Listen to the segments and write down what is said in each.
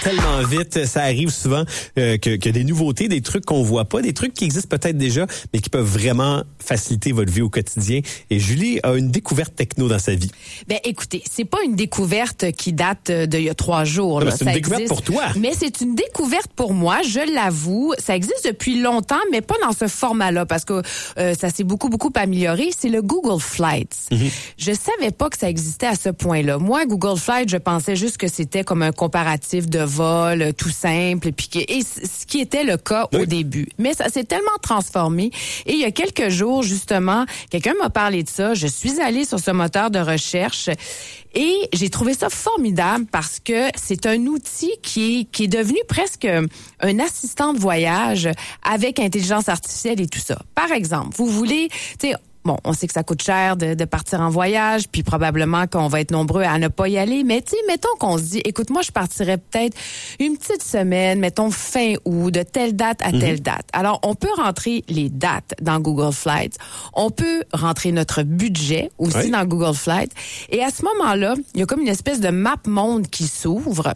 tellement vite. Ça arrive souvent que des nouveautés, des trucs qu'on voit pas, des trucs qui existent peut-être déjà, mais qui peuvent vraiment faciliter votre vie au quotidien. Et Julie a une découverte techno dans sa vie. Ben écoutez, c'est pas une découverte qui date d'il y a 3 jours. Là. C'est une découverte pour toi. Mais c'est une découverte pour moi, je l'avoue. Ça existe depuis longtemps, mais pas dans ce format-là, parce que ça s'est beaucoup amélioré. C'est le Google Flights. Je savais pas que ça existait à ce point-là. Moi, Google Flights, je pensais juste que c'était comme un comparatif de vol tout simple, et ce qui était le cas au début. Mais ça s'est tellement transformé. Et il y a quelques jours, justement, quelqu'un m'a parlé de ça. Je suis allée sur ce moteur de recherche et j'ai trouvé ça formidable parce que c'est un outil qui est devenu presque un assistant de voyage avec intelligence artificielle et tout ça. Par exemple, vous voulez, tu sais, bon, on sait que ça coûte cher de partir en voyage, puis probablement qu'on va être nombreux à ne pas y aller. Mais tu sais, mettons qu'on se dit, écoute, moi, je partirais peut-être une petite semaine, mettons fin août, de telle date à telle date. Alors, on peut rentrer les dates dans Google Flights. On peut rentrer notre budget aussi dans Google Flights. Et à ce moment-là, il y a comme une espèce de map monde qui s'ouvre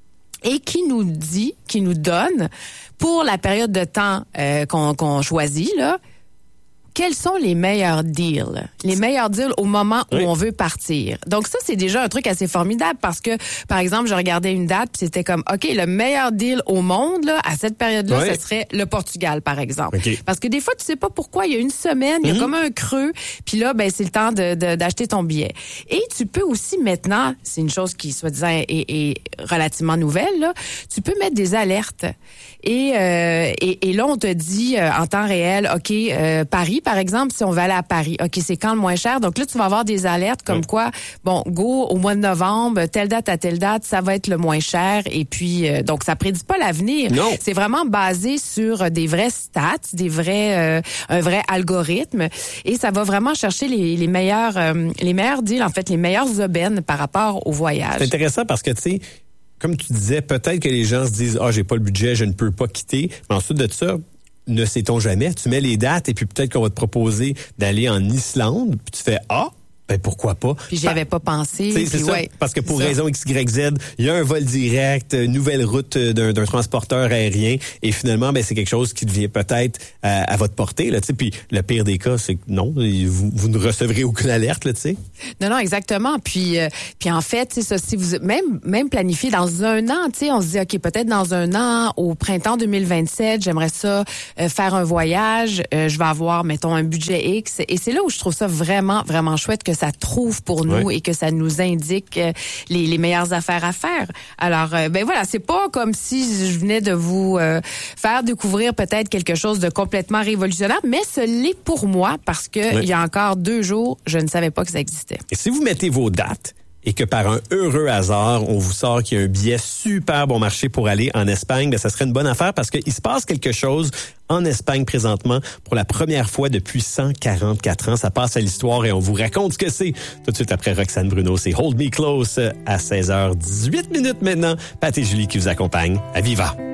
et qui nous donne, pour la période de temps qu'on choisit, là, quels sont les meilleurs deals? Les meilleurs deals au moment où on veut partir. Donc ça, c'est déjà un truc assez formidable parce que, par exemple, je regardais une date puis c'était comme, OK, le meilleur deal au monde, là, à cette période-là, ce serait le Portugal, par exemple. Parce que des fois, tu sais pas pourquoi, il y a une semaine, il y a comme un creux, puis là, ben c'est le temps d'acheter ton billet. Et tu peux aussi maintenant, c'est une chose qui, soi-disant, est relativement nouvelle, là, tu peux mettre des alertes. Et là, on te dit en temps réel, OK, Paris, par exemple, si on va aller à Paris, OK, c'est quand le moins cher? Donc là, tu vas avoir des alertes comme quoi, bon, go, au mois de novembre, telle date à telle date, ça va être le moins cher. Et puis, donc, ça prédit pas l'avenir. Non. C'est vraiment basé sur des vrais stats, un vrai algorithme. Et ça va vraiment chercher les meilleurs deals, en fait, les meilleures aubaines par rapport au voyage. C'est intéressant parce que, tu sais, comme tu disais, peut-être que les gens se disent, j'ai pas le budget, je ne peux pas quitter. Mais ensuite de ça, ne sait-on jamais. Tu mets les dates et puis peut-être qu'on va te proposer d'aller en Islande. Puis tu fais, ben pourquoi pas? Puis j'y avais pas pensé. C'est ça, parce que pour raison X, Y, Z, il y a un vol direct, nouvelle route d'un transporteur aérien, et finalement, ben c'est quelque chose qui devient peut-être à votre portée, là, tu sais. Puis le pire des cas, c'est que non, vous ne recevrez aucune alerte, là, tu sais. Non, exactement. Puis en fait, tu sais, ça, si vous même planifié dans un an, tu sais, on se dit, OK, peut-être dans un an, au printemps 2027, j'aimerais ça faire un voyage, je vais avoir, mettons, un budget X, et c'est là où je trouve ça vraiment, vraiment chouette que ça trouve pour nous et que ça nous indique les meilleures affaires à faire. Alors, ben voilà, c'est pas comme si je venais de vous faire découvrir peut-être quelque chose de complètement révolutionnaire, mais ce l'est pour moi parce que il y a encore 2 jours, je ne savais pas que ça existait. Et si vous mettez vos dates et que par un heureux hasard, on vous sort qu'il y a un billet super bon marché pour aller en Espagne, ben ça serait une bonne affaire parce qu'il se passe quelque chose en Espagne présentement pour la première fois depuis 144 ans. Ça passe à l'histoire et on vous raconte ce que c'est. Tout de suite après Roxane Bruno, c'est Hold Me Close à 16h18 maintenant. Pat et Julie qui vous accompagnent à Viva.